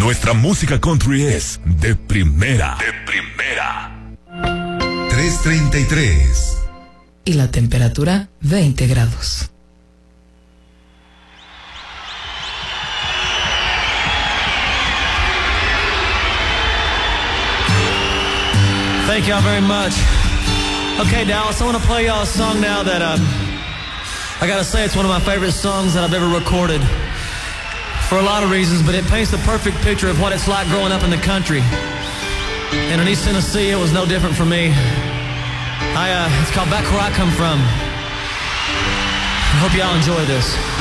Nuestra música country es de primera. De primera. 3:33. Y la temperatura 20 grados. Thank y'all very much. Okay, Dallas, I want to play y'all a song now that I gotta say it's one of my favorite songs that I've ever recorded for a lot of reasons, but it paints the perfect picture of what it's like growing up in the country. And in East Tennessee, it was no different for me. It's called Back Where I Come From. I hope y'all enjoy this.